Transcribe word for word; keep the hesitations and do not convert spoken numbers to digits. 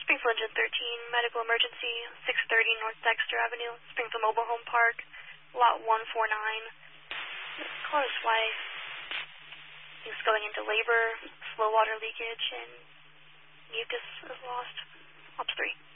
Springfield Engine thirteen, medical emergency, six thirty North Dexter Avenue, Springfield Mobile Home Park, lot one forty-nine. Car's wife is going into labor, slow water leakage, and mucus is lost. Ops three.